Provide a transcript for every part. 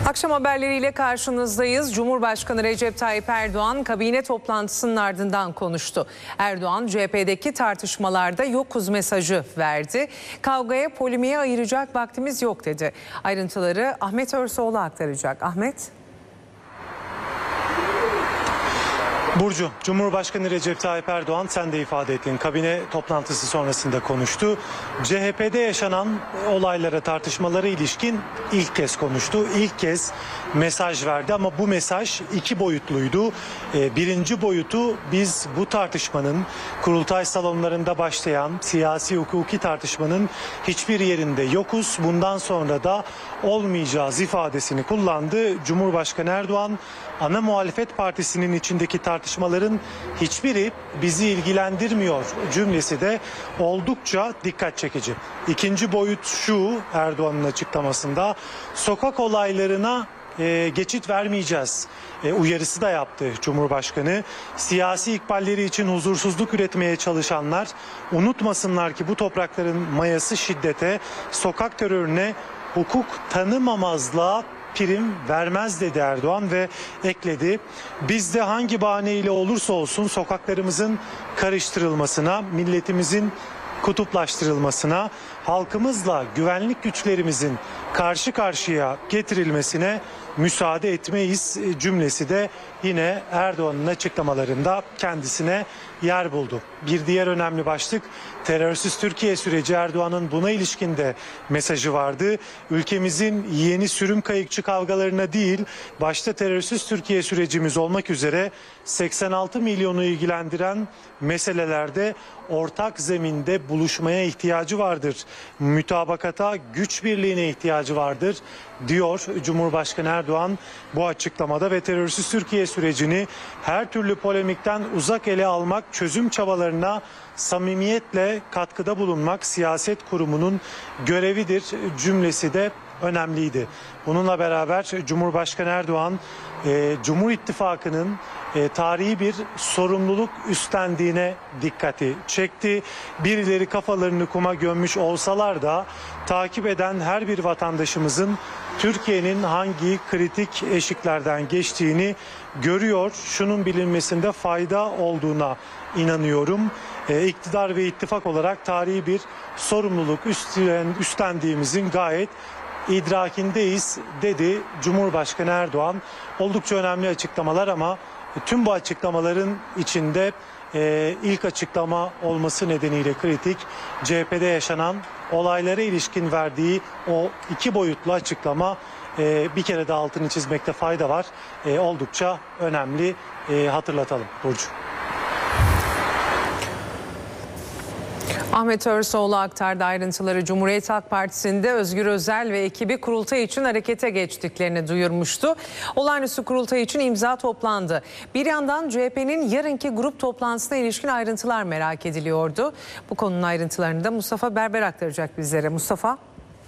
Akşam haberleriyle karşınızdayız. Cumhurbaşkanı Recep Tayyip Erdoğan kabine toplantısının ardından konuştu. Erdoğan CHP'deki tartışmalarda yokuz mesajı verdi. Kavgaya, polemiğe ayıracak vaktimiz yok dedi. Ayrıntıları Ahmet Örsoğlu aktaracak. Ahmet. Burcu, Cumhurbaşkanı Recep Tayyip Erdoğan sen de ifade ettin. Kabine toplantısı sonrasında konuştu. CHP'de yaşanan olaylara, tartışmalara ilişkin ilk kez konuştu. İlk kez mesaj verdi ama bu mesaj iki boyutluydu. Birinci boyutu biz bu tartışmanın kurultay salonlarında başlayan siyasi hukuki tartışmanın hiçbir yerinde yokuz. Bundan sonra da olmayacağız ifadesini kullandı. Cumhurbaşkanı Erdoğan ana muhalefet partisinin içindeki tartışmaların hiçbiri bizi ilgilendirmiyor cümlesi de oldukça dikkat çekici. İkinci boyut şu, Erdoğan'ın açıklamasında sokak olaylarına geçit vermeyeceğiz uyarısı da yaptı Cumhurbaşkanı. Siyasi ikballeri için huzursuzluk üretmeye çalışanlar unutmasınlar ki bu toprakların mayası şiddete, sokak terörüne, hukuk tanımamazlığa prim vermez dedi Erdoğan ve ekledi. Biz de hangi bahaneyle olursa olsun sokaklarımızın karıştırılmasına, milletimizin kutuplaştırılmasına, halkımızla güvenlik güçlerimizin karşı karşıya getirilmesine müsaade etmeyiz cümlesi de yine Erdoğan'ın açıklamalarında kendisine yer buldu. Bir diğer önemli başlık terörsüz Türkiye süreci. Erdoğan'ın buna ilişkin de mesajı vardı. Ülkemizin yeni sürüm kayıkçı kavgalarına değil, başta terörsüz Türkiye sürecimiz olmak üzere 86 milyonu ilgilendiren meselelerde ortak zeminde buluşmaya ihtiyacı vardır. Mütabakata, güç birliğine ihtiyacı vardır diyor Cumhurbaşkanı Erdoğan bu açıklamada ve terörsüz Türkiye sürecini her türlü polemikten uzak ele almak, çözüm çabalarına samimiyetle katkıda bulunmak siyaset kurumunun görevidir cümlesi de önemliydi. Bununla beraber Cumhurbaşkanı Erdoğan Cumhur İttifakı'nın tarihi bir sorumluluk üstlendiğine dikkati çekti. Birileri kafalarını kuma gömmüş olsalar da takip eden her bir vatandaşımızın Türkiye'nin hangi kritik eşiklerden geçtiğini görüyor. Şunun bilinmesinde fayda olduğuna inanıyorum. İktidar ve ittifak olarak tarihi bir sorumluluk üstlendiğimizin gayet idrakindeyiz dedi Cumhurbaşkanı Erdoğan. Oldukça önemli açıklamalar ama tüm bu açıklamaların içinde ilk açıklama olması nedeniyle kritik, CHP'de yaşanan olaylara ilişkin verdiği o iki boyutlu açıklama bir kere de altını çizmekte fayda var. Oldukça önemli, hatırlatalım Burcu. Ahmet Örsoğlu aktardı ayrıntıları. Cumhuriyet Halk Partisi'nde Özgür Özel ve ekibi kurultay için harekete geçtiklerini duyurmuştu. Olağanüstü kurultay için imza toplandı. Bir yandan CHP'nin yarınki grup toplantısına ilişkin ayrıntılar merak ediliyordu. Bu konunun ayrıntılarını da Mustafa Berber aktaracak bizlere. Mustafa.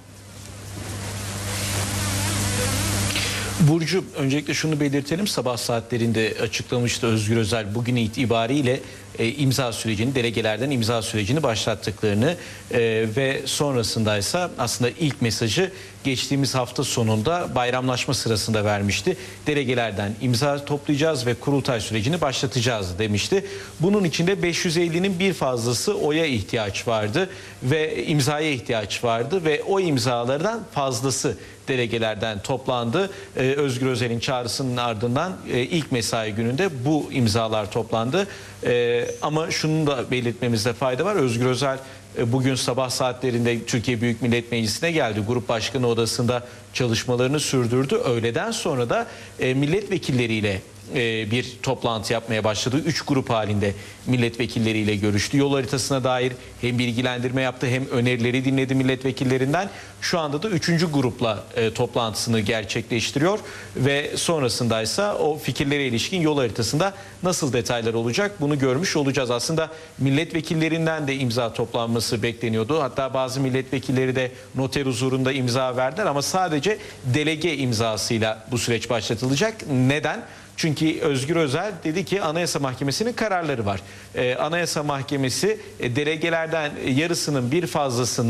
Burcu, öncelikle şunu belirtelim. Sabah saatlerinde açıklamıştı Özgür Özel bugün itibariyle imza sürecini, delegelerden imza sürecini başlattıklarını ve sonrasındaysa aslında ilk mesajı geçtiğimiz hafta sonunda bayramlaşma sırasında vermişti. Delegelerden imza toplayacağız ve kurultay sürecini başlatacağız demişti. Bunun içinde 550'nin bir fazlası oya ihtiyaç vardı ve imzaya ihtiyaç vardı ve o imzalardan fazlası delegelerden toplandı. Özgür Özel'in çağrısının ardından ilk mesai gününde bu imzalar toplandı. Ama şunu da belirtmemizde fayda var. Özgür Özel bugün sabah saatlerinde Türkiye Büyük Millet Meclisi'ne geldi. Grup Başkanı Odası'nda çalışmalarını sürdürdü. Öğleden sonra da milletvekilleriyle bir toplantı yapmaya başladı. 3 grup halinde milletvekilleriyle görüştü. Yol haritasına dair hem bilgilendirme yaptı hem önerileri dinledi milletvekillerinden. Şu anda da 3. grupla toplantısını gerçekleştiriyor ve sonrasındaysa o fikirlere ilişkin yol haritasında nasıl detaylar olacak bunu görmüş olacağız. Aslında milletvekillerinden de imza toplanması bekleniyordu. Hatta bazı milletvekilleri de noter huzurunda imza verdiler ama sadece delege imzasıyla bu süreç başlatılacak. Neden? Çünkü Özgür Özel dedi ki Anayasa Mahkemesi'nin kararları var. Anayasa Mahkemesi delegelerden yarısının bir fazlasının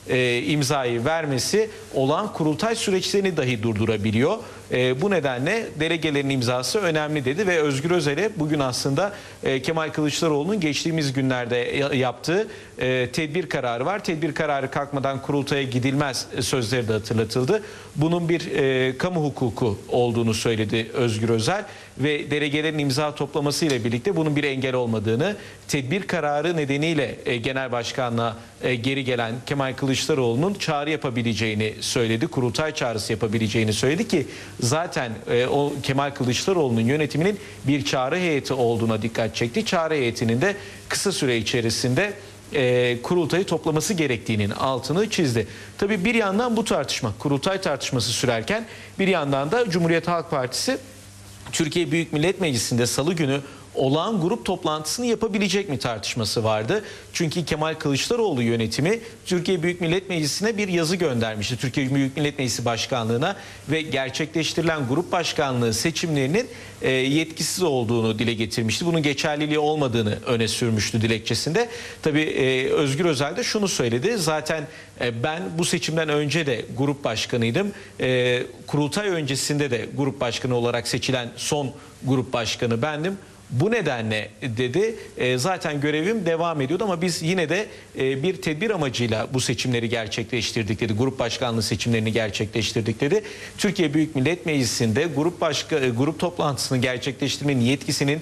imzayı vermesi olağan kurultay süreçlerini dahi durdurabiliyor. Bu nedenle delegelerin imzası önemli dedi ve Özgür Özel'e bugün aslında Kemal Kılıçdaroğlu'nun geçtiğimiz günlerde yaptığı tedbir kararı var. Tedbir kararı kalkmadan kurultaya gidilmez sözleri de hatırlatıldı. Bunun bir kamu hukuku olduğunu söyledi Özgür Özel ve delegelerin imza toplaması ile birlikte bunun bir engel olmadığını, tedbir kararı nedeniyle genel başkanlığa geri gelen Kemal Kılıçdaroğlu'nun çağrı yapabileceğini söyledi. Kurultay çağrısı yapabileceğini söyledi ki zaten o Kemal Kılıçdaroğlu'nun yönetiminin bir çağrı heyeti olduğuna dikkat çekti. Çağrı heyetinin de kısa süre içerisinde kurultayı toplaması gerektiğinin altını çizdi. Tabii bir yandan bu tartışma, kurultay tartışması sürerken bir yandan da Cumhuriyet Halk Partisi Türkiye Büyük Millet Meclisi'nde Salı günü olağan grup toplantısını yapabilecek mi tartışması vardı. Çünkü Kemal Kılıçdaroğlu yönetimi Türkiye Büyük Millet Meclisi'ne bir yazı göndermişti. Türkiye Büyük Millet Meclisi Başkanlığı'na ve gerçekleştirilen grup başkanlığı seçimlerinin yetkisiz olduğunu dile getirmişti. Bunun geçerliliği olmadığını öne sürmüştü dilekçesinde. Tabii Özgür Özel de şunu söyledi. Zaten ben bu seçimden önce de grup başkanıydım. Kurultay öncesinde de grup başkanı olarak seçilen son grup başkanı bendim. Bu nedenle dedi zaten görevim devam ediyordu ama biz yine de bir tedbir amacıyla bu seçimleri gerçekleştirdik dedi. Grup başkanlığı seçimlerini gerçekleştirdik dedi. Türkiye Büyük Millet Meclisi'nde grup toplantısını gerçekleştirmenin yetkisinin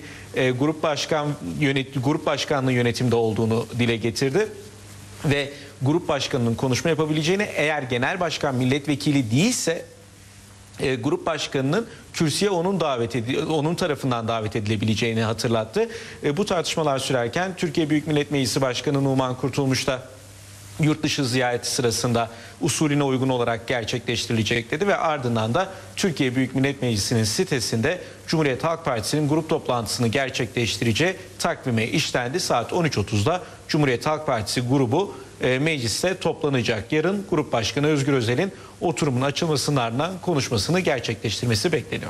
grup başkanlığı yönetimde olduğunu dile getirdi. Ve grup başkanının konuşma yapabileceğini, eğer genel başkan milletvekili değilse grup başkanının kürsüye onun tarafından davet edilebileceğini hatırlattı. Bu tartışmalar sürerken Türkiye Büyük Millet Meclisi Başkanı Numan Kurtulmuş da yurt dışı ziyareti sırasında usulüne uygun olarak gerçekleştirilecek dedi ve ardından da Türkiye Büyük Millet Meclisi'nin sitesinde Cumhuriyet Halk Partisi'nin grup toplantısını gerçekleştireceği takvime işlendi. Saat 13.30'da Cumhuriyet Halk Partisi grubu mecliste toplanacak. Yarın Grup Başkanı Özgür Özel'in oturumun açılmasının ardından konuşmasını gerçekleştirmesi bekleniyor.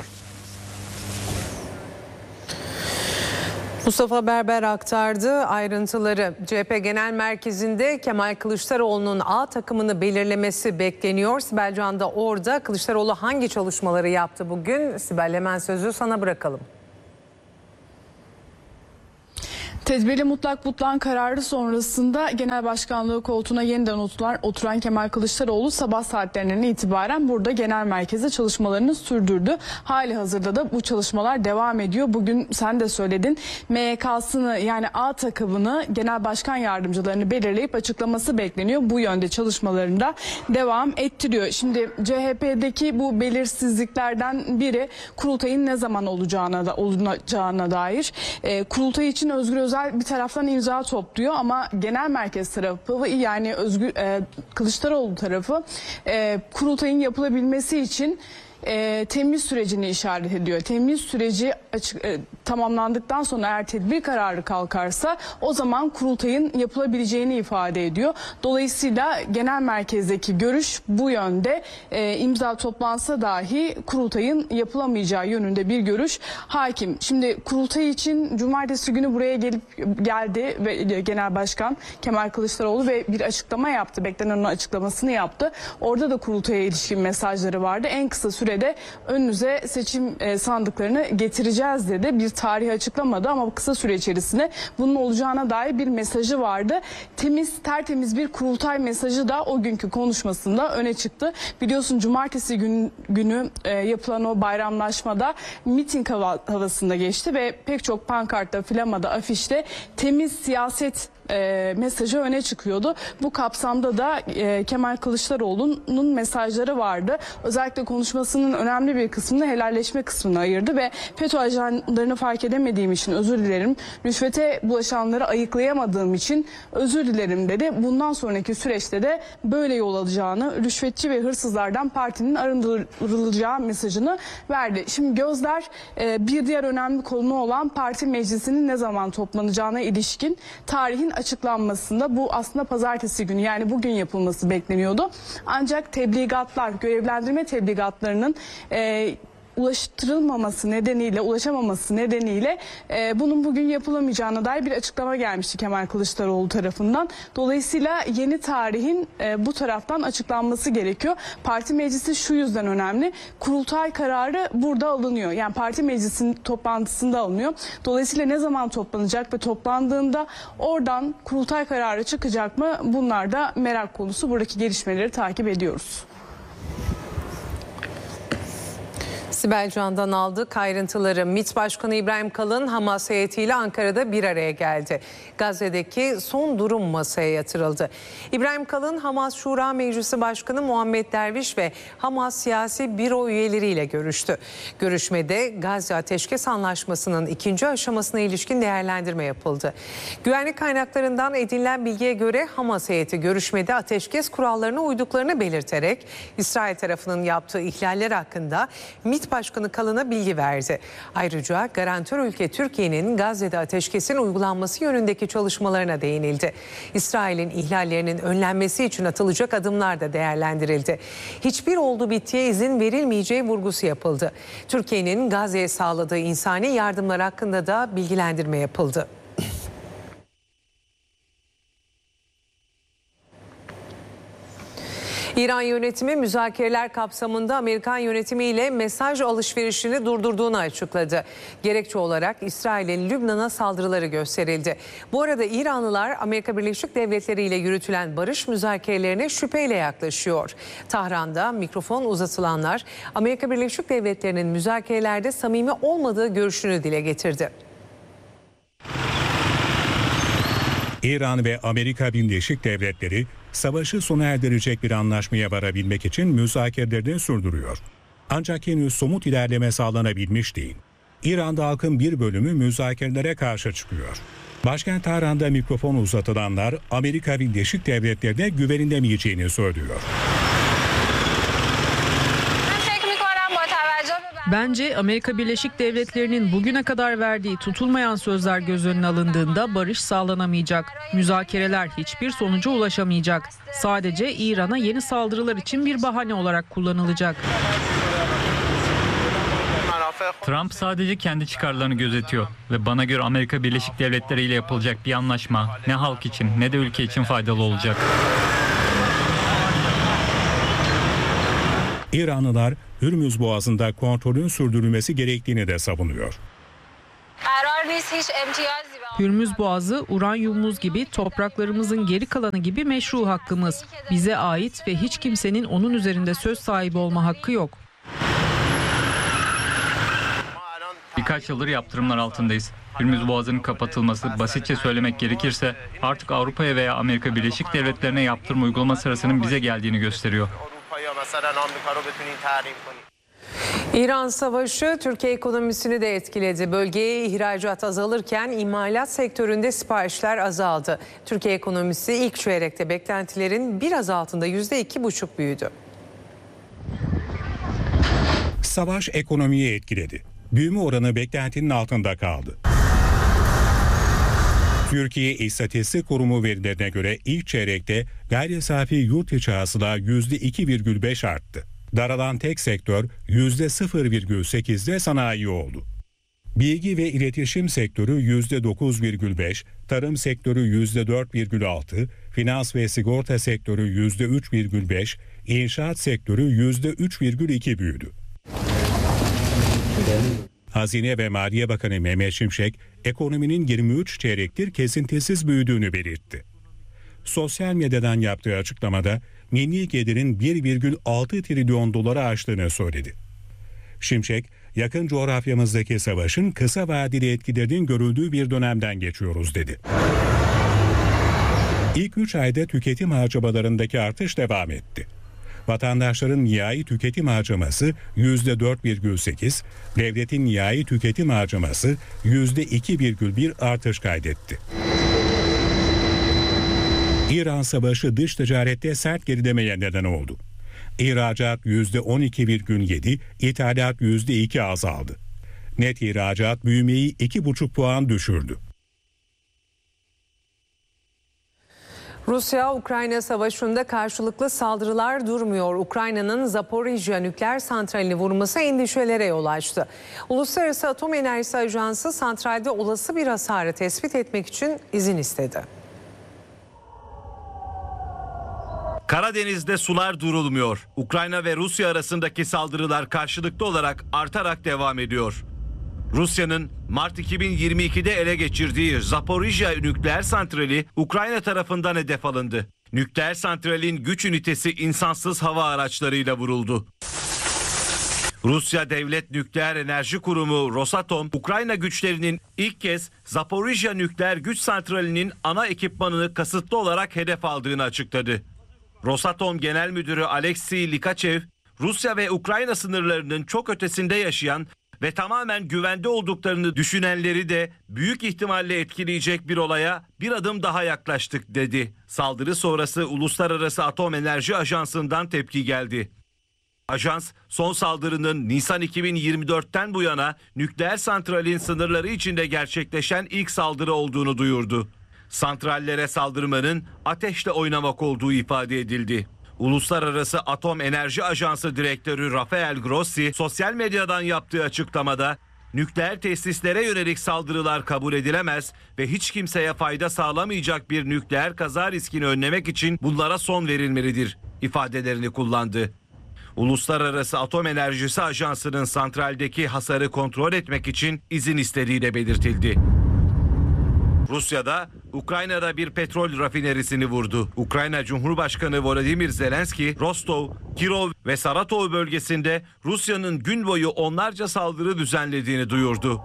Mustafa Berber aktardı ayrıntıları. CHP Genel Merkezi'nde Kemal Kılıçdaroğlu'nun A takımını belirlemesi bekleniyor. Sibel Can da orada. Kılıçdaroğlu hangi çalışmaları yaptı bugün? Sibel, hemen sözü sana bırakalım. Tedbirli mutlak butlan kararı sonrasında genel başkanlığı koltuğuna yeniden oturan Kemal Kılıçdaroğlu sabah saatlerinden itibaren burada genel merkezde çalışmalarını sürdürdü. Hali hazırda da bu çalışmalar devam ediyor. Bugün sen de söyledin, MYK'sını yani A takımını genel başkan yardımcılarını belirleyip açıklaması bekleniyor. Bu yönde çalışmalarında devam ettiriyor. Şimdi CHP'deki bu belirsizliklerden biri kurultayın ne zaman olacağına dair. Kurultay için Özgür Özel bir taraftan imza topluyor ama genel merkez tarafı yani Kılıçdaroğlu tarafı kurultayın yapılabilmesi için temyiz sürecini işaret ediyor. Temyiz süreci tamamlandıktan sonra eğer tedbir kararı kalkarsa o zaman kurultayın yapılabileceğini ifade ediyor. Dolayısıyla genel merkezdeki görüş bu yönde. İmza toplansa dahi kurultayın yapılamayacağı yönünde bir görüş hakim. Şimdi kurultay için cumartesi günü buraya geldi ve Genel Başkan Kemal Kılıçdaroğlu ve bir açıklama yaptı. Beklenen açıklamasını yaptı. Orada da kurultaya ilişkin mesajları vardı. En kısa sürede önünüze seçim sandıklarını getireceğiz dedi. Bir tarih açıklamadı ama kısa süre içerisinde bunun olacağına dair bir mesajı vardı. Tertemiz bir kurultay mesajı da o günkü konuşmasında öne çıktı. Biliyorsun cumartesi günü yapılan o bayramlaşmada miting havasında geçti ve pek çok pankartta, flamada, afişte temiz siyaset mesajı öne çıkıyordu. Bu kapsamda da Kemal Kılıçdaroğlu'nun mesajları vardı. Özellikle konuşmasının önemli bir kısmını helalleşme kısmına ayırdı ve FETÖ ajanlarını fark edemediğim için özür dilerim. Rüşvete bulaşanları ayıklayamadığım için özür dilerim dedi. Bundan sonraki süreçte de böyle yol alacağını, rüşvetçi ve hırsızlardan partinin arındırılacağı mesajını verdi. Şimdi gözler bir diğer önemli konu olan parti meclisinin ne zaman toplanacağına ilişkin tarihin açıklanmasında. Bu aslında pazartesi günü yani bugün yapılması bekleniyordu. Ancak tebligatlar, görevlendirme tebligatlarının ulaşamaması nedeniyle bunun bugün yapılamayacağına dair bir açıklama gelmişti Kemal Kılıçdaroğlu tarafından. Dolayısıyla yeni tarihin bu taraftan açıklanması gerekiyor. Parti meclisi şu yüzden önemli. Kurultay kararı burada alınıyor. Yani parti meclisinin toplantısında alınıyor. Dolayısıyla ne zaman toplanacak ve toplandığında oradan kurultay kararı çıkacak mı? Bunlar da merak konusu. Buradaki gelişmeleri takip ediyoruz. Sibel Can'dan aldık ayrıntıları. MİT Başkanı İbrahim Kalın Hamas heyetiyle Ankara'da bir araya geldi. Gazze'deki son durum masaya yatırıldı. İbrahim Kalın Hamas Şura Meclisi Başkanı Muhammed Derviş ve Hamas Siyasi Büro üyeleriyle görüştü. Görüşmede Gazze Ateşkes Anlaşması'nın 2. aşamasına ilişkin değerlendirme yapıldı. Güvenlik kaynaklarından edinilen bilgiye göre Hamas heyeti görüşmede ateşkes kurallarına uyduklarını belirterek İsrail tarafının yaptığı ihlaller hakkında MİT Başkanı Kalın'a bilgi verdi. Ayrıca garantör ülke Türkiye'nin Gazze'de ateşkesin uygulanması yönündeki çalışmalarına değinildi. İsrail'in ihlallerinin önlenmesi için atılacak adımlar da değerlendirildi. Hiçbir oldu bittiye izin verilmeyeceği vurgusu yapıldı. Türkiye'nin Gazze'ye sağladığı insani yardımlar hakkında da bilgilendirme yapıldı. İran yönetimi müzakereler kapsamında Amerikan yönetimiyle mesaj alışverişini durdurduğunu açıkladı. Gerekçe olarak İsrail'in Lübnan'a saldırıları gösterildi. Bu arada İranlılar Amerika Birleşik Devletleri ile yürütülen barış müzakerelerine şüpheyle yaklaşıyor. Tahran'da mikrofon uzatılanlar Amerika Birleşik Devletleri'nin müzakerelerde samimi olmadığı görüşünü dile getirdi. İran ve Amerika Birleşik Devletleri savaşı sona erdirecek bir anlaşmaya varabilmek için müzakerelerini sürdürüyor. Ancak henüz somut ilerleme sağlanabilmiş değil. İran'da halkın bir bölümü müzakerelere karşı çıkıyor. Başkent Tahran'da mikrofon uzatılanlar Amerika Birleşik Devletleri'ne güvenilemeyeceğini söylüyor. Bence Amerika Birleşik Devletleri'nin bugüne kadar verdiği tutulmayan sözler göz önüne alındığında barış sağlanamayacak. Müzakereler hiçbir sonuca ulaşamayacak. Sadece İran'a yeni saldırılar için bir bahane olarak kullanılacak. Trump sadece kendi çıkarlarını gözetiyor ve bana göre Amerika Birleşik Devletleri ile yapılacak bir anlaşma ne halk için ne de ülke için faydalı olacak. İranlılar Hürmüz Boğazı'nda kontrolün sürdürülmesi gerektiğini de savunuyor. Hürmüz Boğazı, uranyumumuz gibi topraklarımızın geri kalanı gibi meşru hakkımız. Bize ait ve hiç kimsenin onun üzerinde söz sahibi olma hakkı yok. Birkaç yıldır yaptırımlar altındayız. Hürmüz Boğazı'nın kapatılması, basitçe söylemek gerekirse artık Avrupa'ya veya Amerika Birleşik Devletleri'ne yaptırım uygulama sırasının bize geldiğini gösteriyor. İran savaşı Türkiye ekonomisini de etkiledi. Bölgeye ihracat azalırken imalat sektöründe siparişler azaldı. Türkiye ekonomisi ilk çeyrekte beklentilerin biraz altında %2,5 büyüdü. Savaş ekonomiyi etkiledi. Büyüme oranı beklentinin altında kaldı. Türkiye İstatistik Kurumu verilerine göre ilk çeyrekte gayri safi yurt içi hasıla %2,5 arttı. Daralan tek sektör %0,8'de sanayi oldu. Bilgi ve iletişim sektörü %9,5, tarım sektörü %4,6, finans ve sigorta sektörü %3,5, inşaat sektörü %3,2 büyüdü. Hazine ve Maliye Bakanı Mehmet Şimşek, ekonominin 23 çeyrektir kesintisiz büyüdüğünü belirtti. Sosyal medyadan yaptığı açıklamada milli gelirin 1,6 trilyon doları aştığını söyledi. Şimşek, yakın coğrafyamızdaki savaşın kısa vadeli etkilerinin görüldüğü bir dönemden geçiyoruz dedi. İlk 3 ayda tüketim harcamalarındaki artış devam etti. Vatandaşların nihai tüketim harcaması %4,8, devletin nihai tüketim harcaması %2,1 artış kaydetti. İran savaşı dış ticarette sert gerilemeye neden oldu. İhracat %12,7, ithalat %2 azaldı. Net ihracat büyümeyi 2,5 puan düşürdü. Rusya-Ukrayna savaşında karşılıklı saldırılar durmuyor. Ukrayna'nın Zaporijya nükleer santralini vurması endişelere yol açtı. Uluslararası Atom Enerjisi Ajansı santralde olası bir hasarı tespit etmek için izin istedi. Karadeniz'de sular durulmuyor. Ukrayna ve Rusya arasındaki saldırılar karşılıklı olarak artarak devam ediyor. Rusya'nın Mart 2022'de ele geçirdiği Zaporijya nükleer santrali Ukrayna tarafından hedef alındı. Nükleer santralin güç ünitesi insansız hava araçlarıyla vuruldu. Rusya Devlet Nükleer Enerji Kurumu Rosatom, Ukrayna güçlerinin ilk kez Zaporijya nükleer güç santralinin ana ekipmanını kasıtlı olarak hedef aldığını açıkladı. Rosatom Genel Müdürü Alexey Likachev, Rusya ve Ukrayna sınırlarının çok ötesinde yaşayan ve tamamen güvende olduklarını düşünenleri de büyük ihtimalle etkileyecek bir olaya bir adım daha yaklaştık dedi. Saldırı sonrası Uluslararası Atom Enerji Ajansı'ndan tepki geldi. Ajans, son saldırının Nisan 2024'ten bu yana nükleer santralin sınırları içinde gerçekleşen ilk saldırı olduğunu duyurdu. Santrallere saldırmanın ateşle oynamak olduğu ifade edildi. Uluslararası Atom Enerji Ajansı Direktörü Rafael Grossi sosyal medyadan yaptığı açıklamada nükleer tesislere yönelik saldırılar kabul edilemez ve hiç kimseye fayda sağlamayacak bir nükleer kaza riskini önlemek için bunlara son verilmelidir ifadelerini kullandı. Uluslararası Atom Enerjisi Ajansı'nın santraldeki hasarı kontrol etmek için izin istediği de belirtildi. Rusya'da Ukrayna'da bir petrol rafinerisini vurdu. Ukrayna Cumhurbaşkanı Volodymyr Zelenski, Rostov, Kirov ve Saratov bölgesinde Rusya'nın gün boyu onlarca saldırı düzenlediğini duyurdu.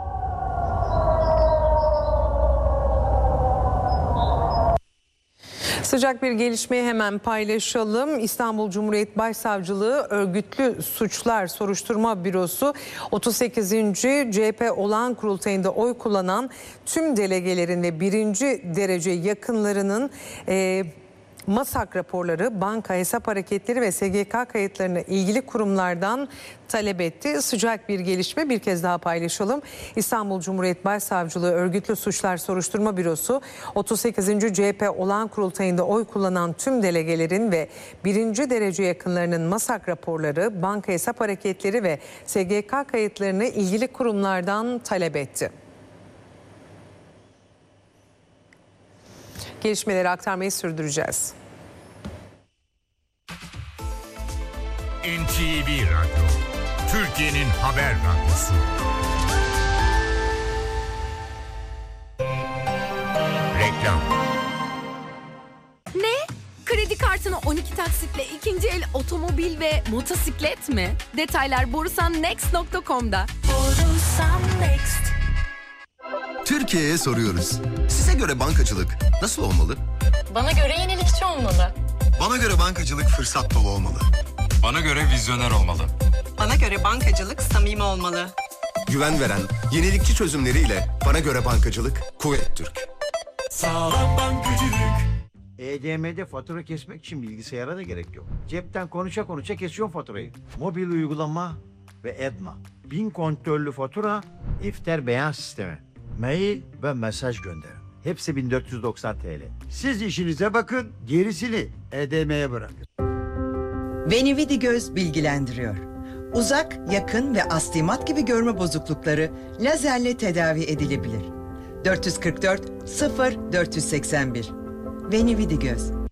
Sıcak bir gelişmeyi hemen paylaşalım. İstanbul Cumhuriyet Başsavcılığı Örgütlü Suçlar Soruşturma Bürosu 38. CHP olağan kurultayında oy kullanan tüm delegelerin ve 1. derece yakınlarının MASAK raporları, banka hesap hareketleri ve SGK kayıtlarını ilgili kurumlardan talep etti. Sıcak bir gelişme, bir kez daha paylaşalım. İstanbul Cumhuriyet Başsavcılığı Örgütlü Suçlar Soruşturma Bürosu 38. CHP olağan kurultayında oy kullanan tüm delegelerin ve 1. derece yakınlarının MASAK raporları, banka hesap hareketleri ve SGK kayıtlarını ilgili kurumlardan talep etti. Gelişmeleri aktarmayı sürdüreceğiz. NTV Radyo, Türkiye'nin haber radyosu. Reklam. Ne? Kredi kartını 12 taksitle ikinci el otomobil ve motosiklet mi? Detaylar borusannext.com'da. Borusan Next. Türkiye'ye soruyoruz. Size göre bankacılık nasıl olmalı? Bana göre yenilikçi olmalı. Bana göre bankacılık fırsat dolu olmalı. Bana göre vizyoner olmalı. Bana göre bankacılık samimi olmalı. Güven veren, yenilikçi çözümleriyle bana göre bankacılık Kuvvet Türk. Sağlam bankacılık. EDM'de fatura kesmek için bilgisayara da gerek yok. Cepten konuşa konuşa kesiyor faturayı. Mobil uygulama ve EDMA. 1000 kontrollü fatura, İfter beyan sistemi. Mail ve mesaj gönder. Hepsi 1490 TL. Siz işinize bakın, gerisini EDM'ye bırakın. Venividi Göz bilgilendiriyor. Uzak, yakın ve astigmat gibi görme bozuklukları lazerle tedavi edilebilir. 444 0 481. Venividi Göz.